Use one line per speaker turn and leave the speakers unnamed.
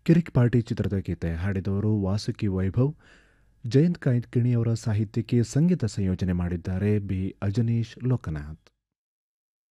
ಕಿರಿಕ್ party ಚಿತ್ರದ ಗೀತೆ ಹಾಡಿದವರು ವಾಸುಕಿ ವೈಭವ್. ಜಯಂತ್ ಕಾಯ್ಕಿಣಿಯವರ ಸಾಹಿತ್ಯಕ್ಕೆ ಸಂಗೀತ ಸಂಯೋಜನೆ ಮಾಡಿದ್ದಾರೆ ಬಿ ಅಜನೀಶ್ ಲೋಕನಾಥ್.